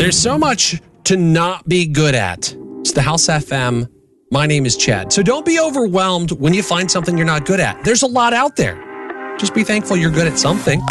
There's so much to not be good at. It's the House FM. My name is Chad. So don't be overwhelmed when you find something you're not good at. There's a lot out there. Just be thankful you're good at something.